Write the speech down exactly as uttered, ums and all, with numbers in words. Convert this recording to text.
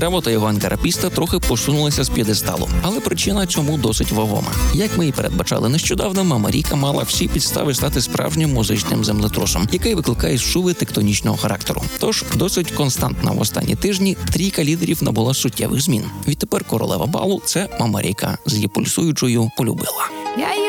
Граво та Йоганн Карапіста трохи посунулися з п'єдесталу, але причина цьому досить вагома. Як ми і передбачали нещодавно, Мама Ріка мала всі підстави стати справжнім музичним землетрусом, який викликає шуви тектонічного характеру. Тож досить константна в останні тижні трійка лідерів набула суттєвих змін. Відтепер королева балу – це Мама Ріка з її пульсуючою «Полюбила». Я її